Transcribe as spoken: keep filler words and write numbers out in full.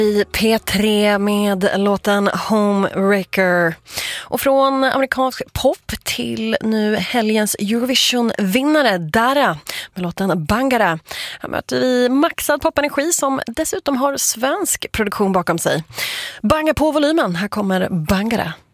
I P tre med låten Homewrecker. Och från amerikansk pop till nu helgens Eurovision-vinnare Dara med låten Bangara. Här möter vi maxad popenergi som dessutom har svensk produktion bakom sig. Banga på volymen, här kommer Bangara.